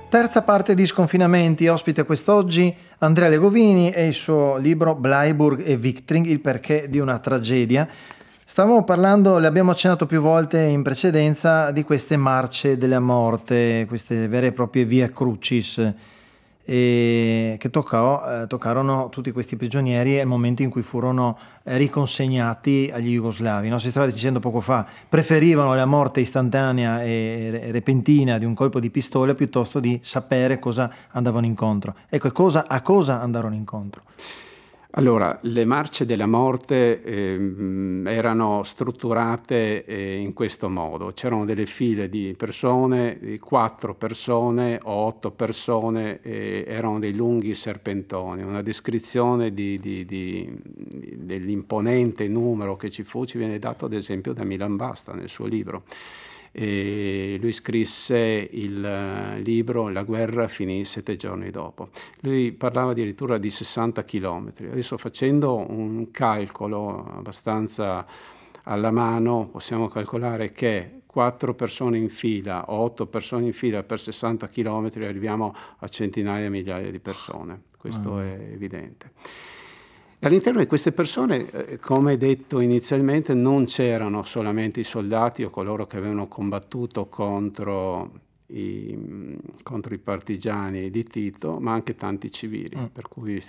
Terza parte di Sconfinamenti, ospite quest'oggi Andrea Legovini e il suo libro Bleiburg e Viktring, il perché di una tragedia. Stavamo parlando, le abbiamo accennato più volte in precedenza, di queste marce della morte, queste vere e proprie via crucis, che toccarono tutti questi prigionieri nel momento in cui furono riconsegnati agli jugoslavi. No? Si stava dicendo poco fa, preferivano la morte istantanea e repentina di un colpo di pistola piuttosto di sapere cosa andavano incontro. Ecco, a cosa andarono incontro? Allora, le marce della morte erano strutturate in questo modo. C'erano delle file di persone, di 4 persone o 8 persone, erano dei lunghi serpentoni. Una descrizione dell'imponente numero che ci fu ci viene dato ad esempio da Milan Basta nel suo libro. E lui scrisse il libro La guerra finì 7 giorni dopo. Lui parlava addirittura di 60 chilometri. Adesso, facendo un calcolo abbastanza alla mano, possiamo calcolare che 4 persone in fila o 8 persone in fila per 60 chilometri arriviamo a centinaia e migliaia di persone. Questo è evidente. All'interno di queste persone, come detto inizialmente, non c'erano solamente i soldati o coloro che avevano combattuto contro i partigiani di Tito, ma anche tanti civili, per cui